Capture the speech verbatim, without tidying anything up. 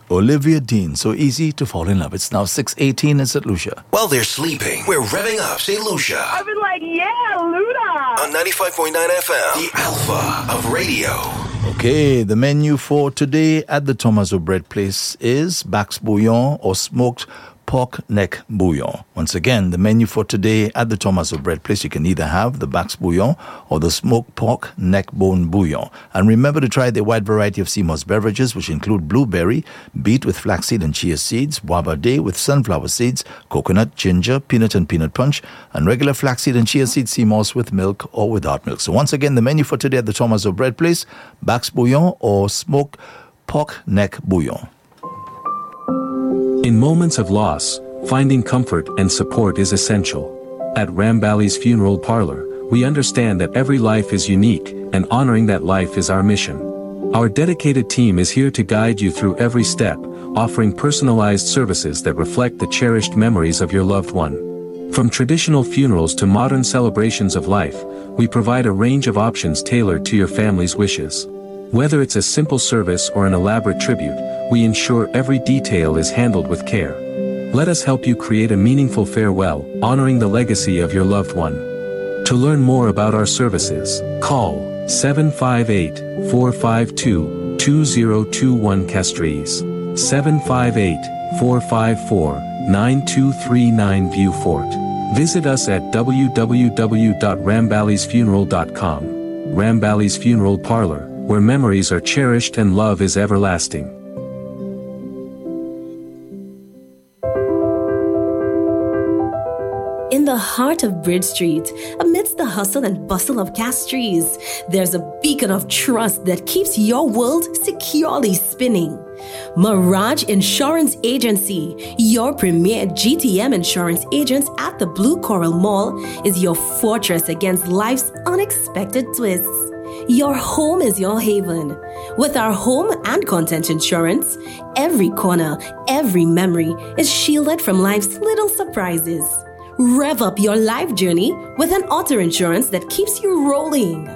Olivia Dean, so easy to fall in love. It's now six eighteen in Saint Lucia. While they're sleeping, we're revving up Saint Lucia. I've been like, yeah, Luda. On ninety-five point nine F M, the alpha of radio. Okay, the menu for today at the Tomaso Bread Place is Bax Bouillon or smoked pork neck bouillon. Once again, the menu for today at the Tomaso Bread Place, you can either have the Bax Bouillon or the smoked pork neck bone bouillon. And remember to try the wide variety of Seymour's beverages, which include blueberry, beet with flaxseed and chia seeds, guava day with sunflower seeds, coconut, ginger, peanut and peanut punch, and regular flaxseed and chia seed Seymour's with milk or without milk. So once again, the menu for today at the Tomaso Bread Place, Bax Bouillon or smoked pork neck bouillon. In moments of loss, finding comfort and support is essential. At Rambali's Funeral Parlor, we understand that every life is unique, and honoring that life is our mission. Our dedicated team is here to guide you through every step, offering personalized services that reflect the cherished memories of your loved one. From traditional funerals to modern celebrations of life, we provide a range of options tailored to your family's wishes. Whether it's a simple service or an elaborate tribute, we ensure every detail is handled with care. Let us help you create a meaningful farewell, honoring the legacy of your loved one. To learn more about our services, call seven five eight, four five two, two zero two one Castries, seven five eight, four five four, nine two three nine Viewfort. Visit us at w w w dot ramballys funeral dot com. Rambali's Funeral Parlor, where memories are cherished and love is everlasting. In the heart of Bridge Street, amidst the hustle and bustle of Castries, there's a beacon of trust that keeps your world securely spinning. Mirage Insurance Agency, your premier G T M insurance agent at the Blue Coral Mall, is your fortress against life's unexpected twists. Your home is your haven. With our home and content insurance, every corner, every memory is shielded from life's little surprises. Rev up your life journey with an auto insurance that keeps you rolling.